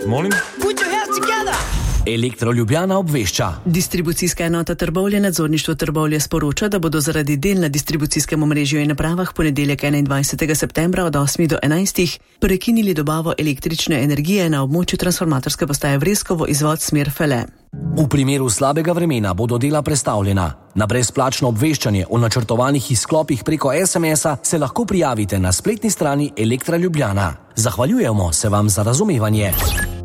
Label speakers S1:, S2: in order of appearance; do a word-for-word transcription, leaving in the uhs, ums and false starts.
S1: Molim?
S2: Put your hands together!
S3: Elektro Ljubljana obvešča.
S4: Distribucijska enota Trbovlje nadzorništvo Trbovlje sporoča, da bodo zaradi del na distribucijskem omrežju in napravah ponedeljek enaindvajsetega septembra od osmih do enajstih prekinili dobavo električne energije na območju transformatorske postaje Vreskovo izvod smer Fele.
S3: V primeru slabega vremena bodo dela prestavljena. Na brezplačno obveščanje o načrtovanih izklopih preko es em es-a se lahko prijavite na spletni strani Elektra Ljubljana. Zahvaljujemo se vam za razumevanje.